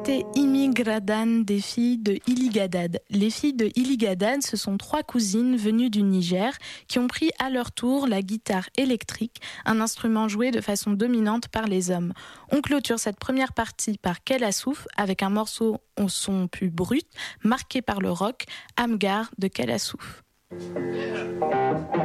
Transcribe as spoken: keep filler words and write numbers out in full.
C'était Immigradan des filles de Iligadad. Les filles de Iligadad, ce sont trois cousines venues du Niger qui ont pris à leur tour la guitare électrique, un instrument joué de façon dominante par les hommes. On clôture cette première partie par Kel Assouf avec un morceau au son plus brut, marqué par le rock, Amgar de Kel Assouf.